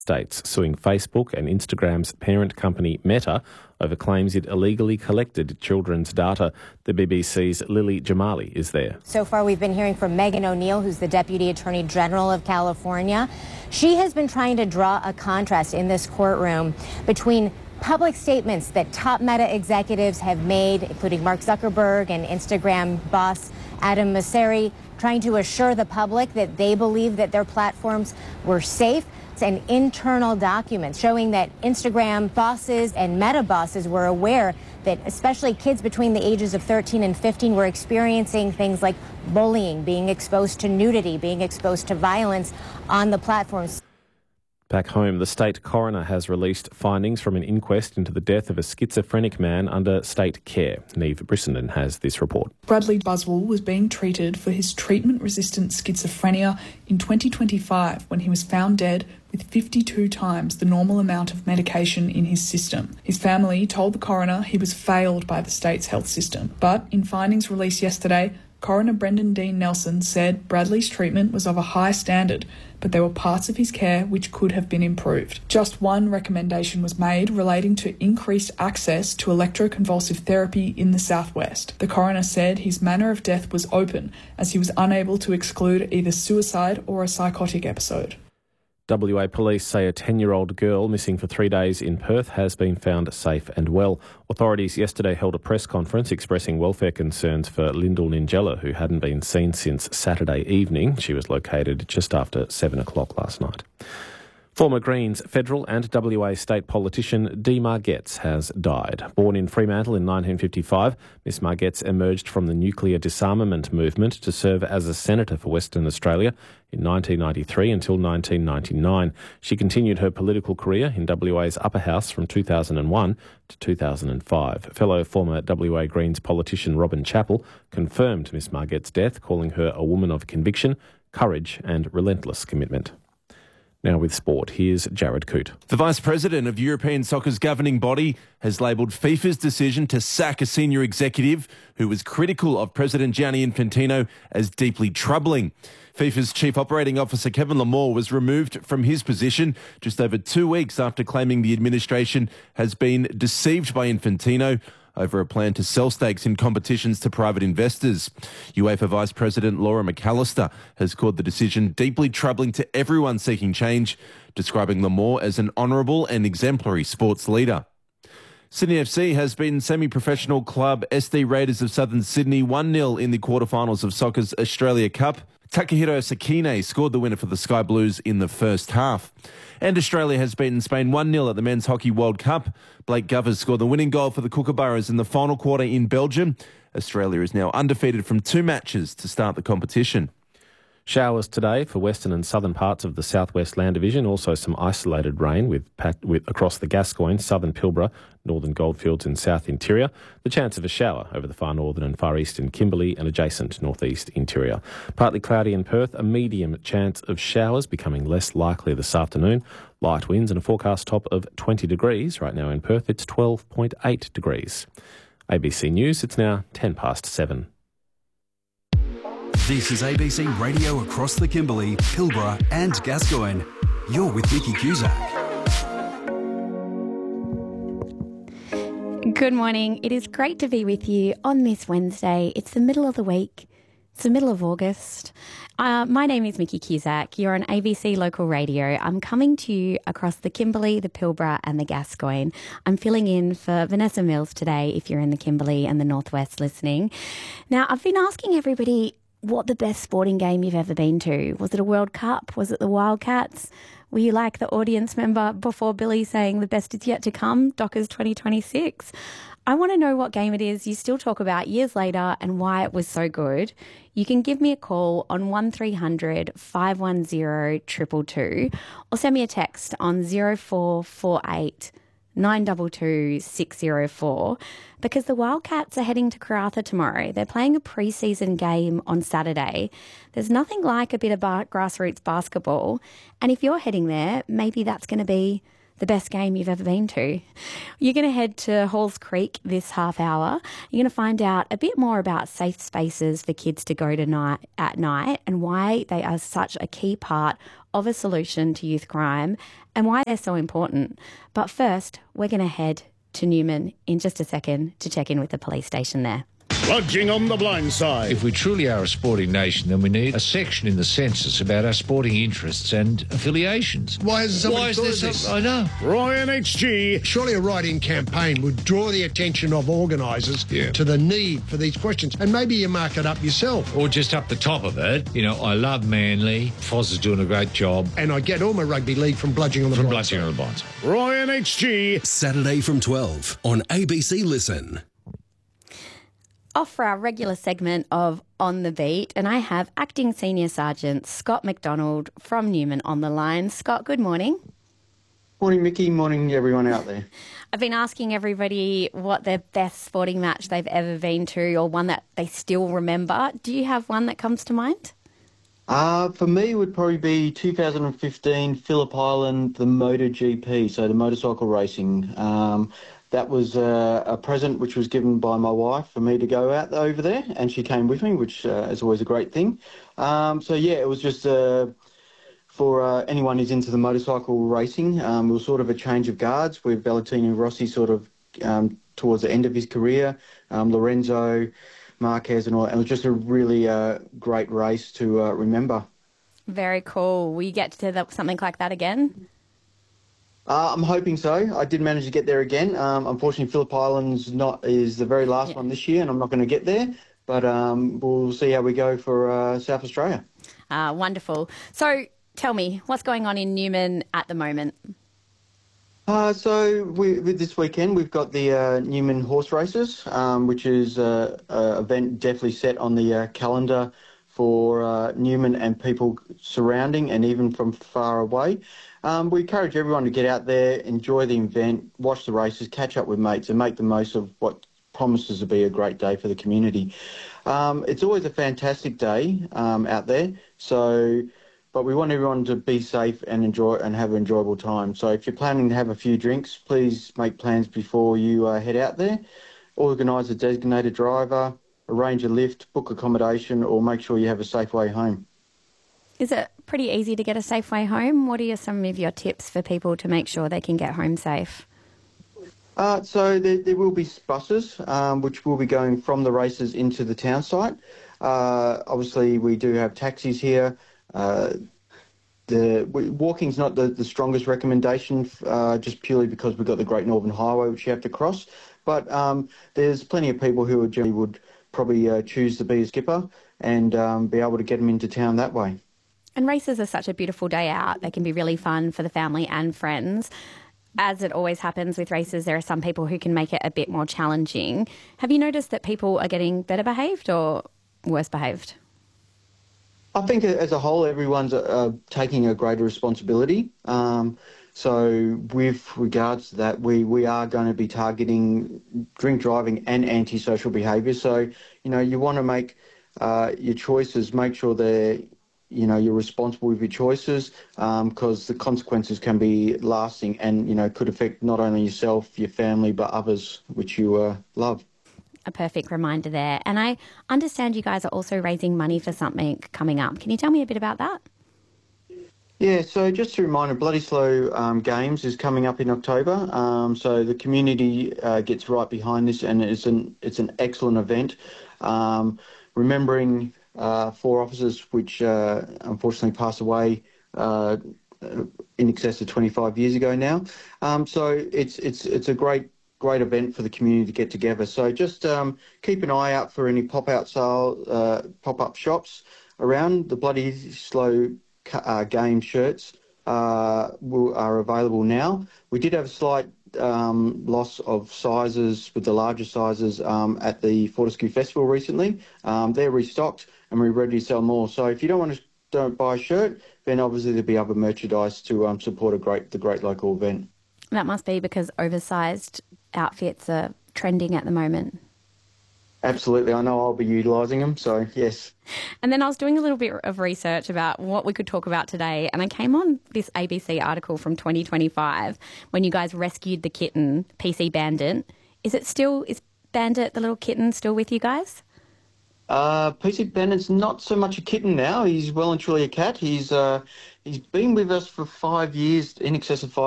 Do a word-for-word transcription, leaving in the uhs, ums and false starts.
States, suing Facebook and Instagram's parent company Meta over claims it illegally collected children's data. The B B C's Lily Jamali is there. So far, we've been hearing from Megan O'Neill, who's the Deputy Attorney General of California. She has been trying to draw a contrast in this courtroom between public statements that top Meta executives have made, including Mark Zuckerberg and Instagram boss Adam Mosseri, trying to assure the public that they believe that their platforms were safe, and internal documents showing that Instagram bosses and Meta bosses were aware that especially kids between the ages of thirteen and fifteen were experiencing things like bullying, being exposed to nudity, being exposed to violence on the platforms. Back home, the state coroner has released findings from an inquest into the death of a schizophrenic man under state care. Neve Brissenden has this report. Bradley Buswell was being treated for his treatment-resistant schizophrenia in twenty twenty-five when he was found dead with fifty-two times the normal amount of medication in his system. His family told the coroner he was failed by the state's health system. But in findings released yesterday, Coroner Brendan Dean Nelson said Bradley's treatment was of a high standard, but there were parts of his care which could have been improved. Just one recommendation was made relating to increased access to electroconvulsive therapy in the southwest. The coroner said his manner of death was open, as he was unable to exclude either suicide or a psychotic episode. W A police say a ten-year-old girl missing for three days in Perth has been found safe and well. Authorities yesterday held a press conference expressing welfare concerns for Lyndall Ningella, who hadn't been seen since Saturday evening. She was located just after seven o'clock last night. Former Greens federal and W A state politician Dee Margetts has died. Born in Fremantle in nineteen fifty-five, Miss Margetts emerged from the nuclear disarmament movement to serve as a senator for Western Australia in nineteen ninety-three until nineteen ninety-nine. She continued her political career in W A's upper house from two thousand one to two thousand five. Fellow former W A Greens politician Robin Chappell confirmed Miss Margetts' death, calling her a woman of conviction, courage and relentless commitment. Now with sport, here's Jared Coote. The Vice President of European Soccer's governing body has labelled FIFA's decision to sack a senior executive who was critical of President Gianni Infantino as deeply troubling. FIFA's Chief Operating Officer Kevin Lamore was removed from his position just over two weeks after claiming the administration has been deceived by Infantino over a plan to sell stakes in competitions to private investors. UEFA Vice President Laura McAllister has called the decision deeply troubling to everyone seeking change, describing Lamore as an honourable and exemplary sports leader. Sydney F C has beaten semi-professional club S D Raiders of Southern Sydney one nil in the quarterfinals of soccer's Australia Cup. Takahiro Sakine scored the winner for the Sky Blues in the first half. And Australia has beaten Spain one nil at the Men's Hockey World Cup. Blake Govers scored the winning goal for the Kookaburras in the final quarter in Belgium. Australia is now undefeated from two matches to start the competition. Showers today for western and southern parts of the southwest land division. Also some isolated rain with, with across the Gascoyne, southern Pilbara, northern Goldfields and south interior. The chance of a shower over the far northern and far eastern Kimberley and adjacent northeast interior. Partly cloudy in Perth, a medium chance of showers becoming less likely this afternoon. Light winds and a forecast top of twenty degrees. Right now in Perth it's twelve point eight degrees. A B C News, it's now ten past seven. This is A B C Radio across the Kimberley, Pilbara and Gascoyne. You're with Nikki Cusack. Good morning. It is great to be with you on this Wednesday. It's the middle of the week. It's the middle of August. Uh, my name is Mickey Cusack. You're on A B C Local Radio. I'm coming to you across the Kimberley, the Pilbara and the Gascoyne. I'm filling in for Vanessa Mills today if you're in the Kimberley and the Northwest listening. Now, I've been asking everybody what the best sporting game you've ever been to. Was it a World Cup? Was it the Wildcats? Were you like the audience member before Billy saying the best is yet to come, Dockers twenty twenty-six? I want to know what game it is you still talk about years later and why it was so good. You can give me a call on one three hundred five one zero two two two or send me a text on zero four four eight nine two two six zero four because the Wildcats are heading to Karratha tomorrow. They're playing a pre-season game on Saturday. There's nothing like a bit of bar- grassroots basketball, and if you're heading there, maybe that's going to be the best game you've ever been to. You're going to head to Halls Creek this half hour. You're going to find out a bit more about safe spaces for kids to go to night at night and why they are such a key part of a solution to youth crime and why they're so important. But first, we're going to head to Newman in just a second to check in with the police station there. Bludging on the blind side. If we truly are a sporting nation, then we need a section in the census about our sporting interests and affiliations. Why isn't somebody Why is thought there of this? some- I know. Roy and H G. Surely a write-in campaign would draw the attention of organisers Yeah. to the need for these questions. And maybe you mark it up yourself. Or just up the top of it, you know, I love Manly. Foz is doing a great job. And I get all my rugby league from bludging on the From blind bludgeoning side. on the blind side. Roy and H G. Saturday from twelve on A B C Listen. Off for our regular segment of On the Beat, and I have Acting Senior Sergeant Scott McDonald from Newman on the line. Scott, good morning. Morning, Mickey. Morning, everyone out there. I've been asking everybody what their best sporting match they've ever been to or one that they still remember. Do you have one that comes to mind? Uh, for me, it would probably be two thousand fifteen Phillip Island, the MotoGP, so the motorcycle racing. Um, that was uh, a present which was given by my wife for me to go out over there, and she came with me, which uh, is always a great thing. Um, so, yeah, it was just uh, for uh, anyone who's into the motorcycle racing. Um, it was sort of a change of guards with Valentino Rossi sort of um, towards the end of his career, um, Lorenzo, Marquez and all. It was just a really uh, great race to uh, remember. Very cool. Will you get to the, something like that again? Uh, I'm hoping so. I did manage to get there again. Um, unfortunately, Phillip Island's not is the very last Yeah. one this year, and I'm not going to get there. But um, we'll see how we go for uh, South Australia. Uh, wonderful. So tell me, what's going on in Newman at the moment? Uh, so we, with this weekend, we've got the uh, Newman Horse Races, um, which is uh, an event definitely set on the uh, calendar for uh, Newman and people surrounding and even from far away. Um, we encourage everyone to get out there, enjoy the event, watch the races, catch up with mates and make the most of what promises to be a great day for the community. Um, it's always a fantastic day um, out there, so but we want everyone to be safe and enjoy and have an enjoyable time. So if you're planning to have a few drinks, please make plans before you uh, head out there. Organise a designated driver, arrange a lift, book accommodation, or make sure you have a safe way home. Is it pretty easy to get a safe way home? What are some of your tips for people to make sure they can get home safe? Uh, so there, there will be buses, um, which will be going from the races into the town site. Uh, obviously, we do have taxis here. Uh, the we, walking's not the, the strongest recommendation, uh, just purely because we've got the Great Northern Highway, which you have to cross. But um, there's plenty of people who would generally would probably uh, choose to be a skipper and um, be able to get them into town that way. And races are such a beautiful day out. They can be really fun for the family and friends. As it always happens with races, there are some people who can make it a bit more challenging. Have you noticed that people are getting better behaved or worse behaved? I think as a whole, everyone's uh, taking a greater responsibility. Um, so with regards to that, we, we are going to be targeting drink driving and antisocial behaviour. So, you know, you want to make uh, your choices, make sure they're, you know, you're responsible with your choices because um, the consequences can be lasting and, you know, could affect not only yourself, your family, but others which you uh, love. A perfect reminder there. And I understand you guys are also raising money for something coming up. Can you tell me a bit about that? Yeah, so just a reminder, Bloody Slow um, Games is coming up in October. Um, so the community uh, gets right behind this and it's an, it's an excellent event. Um, remembering uh, four officers which uh, unfortunately passed away uh, in excess of twenty-five years ago now. Um, so it's, it's, it's a great great event for the community to get together. So just um, keep an eye out for any pop-out sale, uh, pop-up shops around. The Bloody Slow uh, Game shirts uh, will, are available now. We did have a slight um, loss of sizes with the larger sizes um, at the Fortescue Festival recently. Um, they're restocked and we're ready to sell more. So if you don't want to don't buy a shirt, then obviously there'll be other merchandise to um, support a great the great local event. That must be because oversized outfits are trending at the moment. Absolutely. I know I'll be utilising them, so yes. And then I was doing a little bit of research about what we could talk about today, and I came on this A B C article from twenty twenty-five when you guys rescued the kitten, P C Bandit. Is it still, is Bandit, the little kitten, still with you guys? Uh, P C Bandit's not so much a kitten now. He's well and truly a cat. He's uh, he's been with us for five years, in excess of five